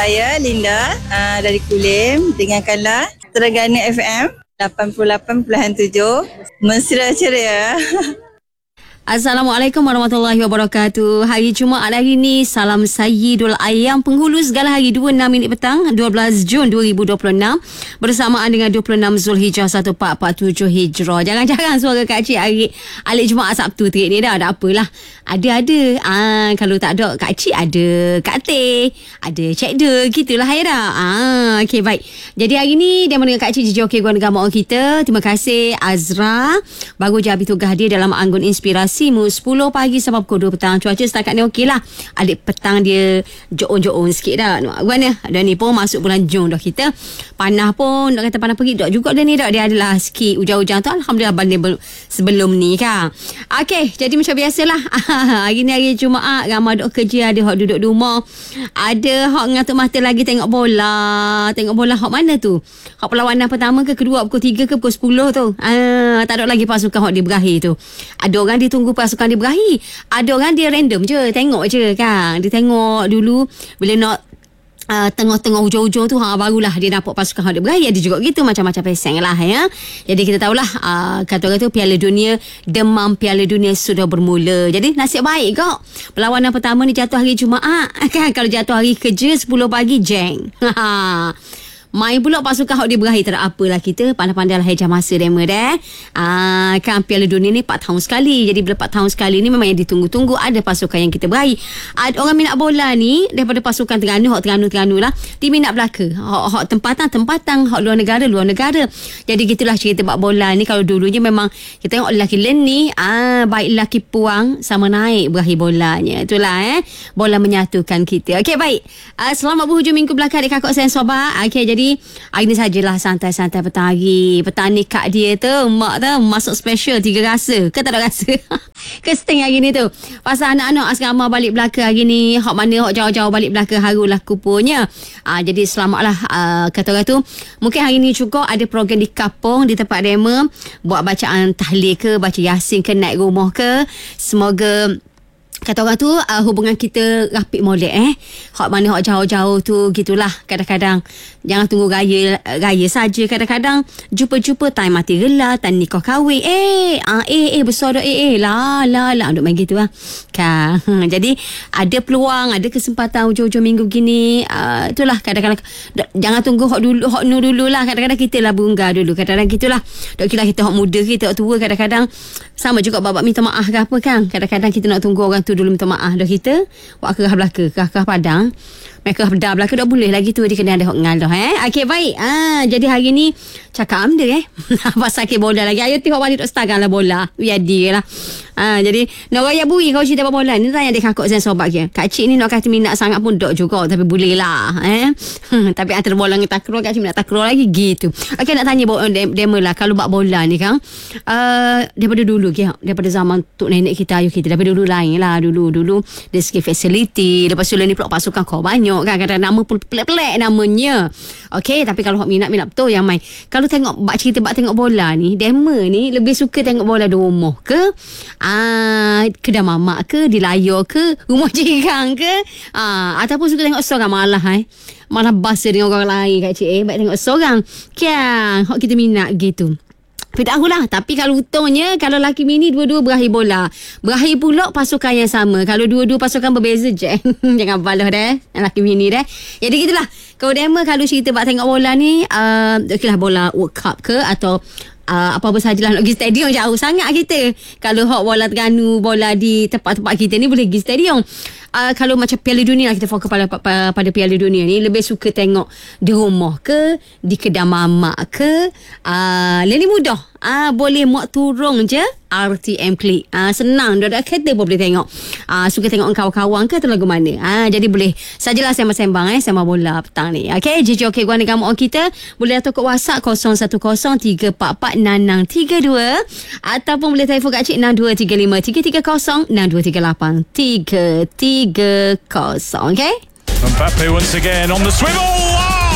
saya Linda dari Kulim. Dengarkanlah Terengganu FM 88.7 Mesra Ceria. Assalamualaikum warahmatullahi wabarakatuh. Hari Jumaat hari ni, salam Sayyidul Ayyam, penghulu segala hari, 26 minit petang, 12 Jun 2026, bersamaan dengan 26 Zulhijjah 1447 Hijrah. Jangan-jangan suara Kak Cik hari alik Jumaat Sabtu terik ni dah. Tak apalah. Ada. Kalau tak ada Kak Cik, ada Kak Teh, ada Cik De, gitulah Haira. Okey, baik. Jadi hari ni dia dengan Kak Cik JJOK Guan Negara Mak kita. Terima kasih Azra. Baru je habis tugas dia dalam Anggun Inspirasi 10 pagi sampai pukul 2 petang. Cuaca setakat ni okey lah. Adik petang dia joon-joon sikit dah. Mana? Dan ni pun masuk bulan Jun dah kita. Panah pun, nak kata panah pergi dah juga dah ni dah. Dia adalah sikit hujan-hujan tu. Alhamdulillah banding sebelum ni kan. Okey, jadi macam biasalah. Hari ni hari Jumaat, ramai duk kerja, ada hok duduk di rumah. Ada hok ngatuk mata lagi tengok bola. Tengok bola hok mana tu? Hok perlawanan pertama ke kedua, pukul 3 ke pukul 10 tu. Tak ada lagi pasukan hok dia berakhir tu. Ada orang dia tunggu pasukan dia berakhir. Ada orang dia random je, tengok je kan. Dia tengok dulu bila nak tengah-tengah hujung-hujung tu barulah dia nampak pasukan dia berakhir. Ada juga gitu, macam-macam peseng lah ya. Jadi kita tahulah kata orang tu Piala Dunia, demam Piala Dunia sudah bermula. Jadi nasib baik kok perlawanan pertama ni jatuh hari Jumaat kan. Kalau jatuh hari kerja 10 pagi jeng. Main pula pasukan hok dia berakhir. Tak ada apalah, kita pandai-pandai lah hejah masa demo dah. Kan Piala Dunia ni 4 tahun sekali. Jadi bila 4 tahun sekali ni memang yang ditunggu-tunggu. Ada pasukan yang kita berakhir. Ada orang minat bola ni daripada pasukan Terengganu, hok Terengganu lah, dia minat belaka. Hok tempatan, hok luar negara. Jadi gitulah cerita bab bola ni. Kalau dulunya memang kita tengok lelaki len ni baik lelaki puang sama naik berakhir bolanya. Itulah bola menyatukan kita. Okey, baik. Selamat berhujung minggu belakang adik kakak saya sobat. Okey, jadi hari ni sajalah santai-santai petang hari. Petang ni kak dia tu, mak tu masuk special 3 rasa. Ke tak ada rasa? Ke setengah hari ni tu. Pasal anak-anak asrama balik belaka hari ni. Hok mana hok jauh-jauh balik belaka, harulah kupurnya. Jadi selamatlah kata orang tu. Mungkin hari ni juga ada program di kampung, di tempat demo. Buat bacaan tahlil ke, baca yasin ke, naik rumah ke. Semoga kata orang tu hubungan kita rapid molek hok mana hok jauh-jauh tu gitulah. Kadang-kadang jangan tunggu raya saja. Kadang-kadang jumpa time mati rela, time nikah kahwin besar dah lah duk main gitu lah kan. Jadi ada peluang, ada kesempatan hujung-hujung minggu gini. Itulah kadang-kadang jangan tunggu hok nur dulu lah. Kadang-kadang kita lah bunga dulu. Kadang-kadang gitulah. Dok kira kita hok muda, kita hok tua, kadang-kadang sama juga babak minta maaf ke apa kan. Kadang-kadang kita nak tunggu orang tu dulu minta maaf dah kita. Wak kerah belaka, kerah padang. Mereka dah belaka dah boleh lagi tu, dia kena ada hok ngalah Okey, baik. Jadi hari ni cakap amda pasal ke bola lagi. Ayo tengok balik duk start lah bola. Biar dia lah. Jadi nak raya bui kau cerita bola ni, tanya dia kakak saya sobat ke. Kak Cik ni nak kata minat sangat pun dok juga, tapi boleh lah tapi antara bola dengan takraw, Kak Cik minat takraw lagi gitu. Okey, nak tanya demo lah kalau bab bola ni kan. Daripada dulu ke, daripada zaman tok nenek kita, ayuh kita, daripada dulu lain lah. Dulu dari segi facility. Lepas tu ni pula pasukan kau banyak kan, kadang nama pun pelik-pelik namanya. Okey, tapi kalau minat betul yang main. Kalau tengok cerita tengok bola ni, demo ni lebih suka tengok bola di rumah ke, kedai mamak ke, di layar ke, rumah jiran ke, ataupun suka tengok seorang. Malah bahasa dengan orang lain Kak Cik. Baik tengok seorang kan, hok kita minat gitu. Tahulah. Tapi kalau untungnya, kalau laki mini dua-dua berakhir bola, berakhir pula pasukan yang sama. Kalau dua-dua pasukan berbeza je jangan balah dah laki mini dah. Jadi gitulah. Kalau demo, kalau cerita bak tengok bola ni, okeylah bola World Cup ke atau apa-apa sajalah, nak pergi stadium jauh sangat kita. Kalau hok bola Terengganu, bola di tempat-tempat kita ni boleh pergi stadium. Kalau macam Piala Dunia, kita fokus pada Piala Dunia ni, lebih suka tengok di rumah ke, di kedai mamak ke. Lebih mudah. Boleh muat turun je RTM Klik. Senang, dah kereta pun boleh tengok. Suka tengok kawan-kawan ke atau lagu mana. Jadi boleh sajalah sembang-sembang sembang bola petang ni. Okey, JJOK Guan Negara Mak kita boleh datang ke WhatsApp 0103456632 ataupun boleh telefon Kak Cik 6235 330 6238 330. Okay? Mbappe once again on the swivel.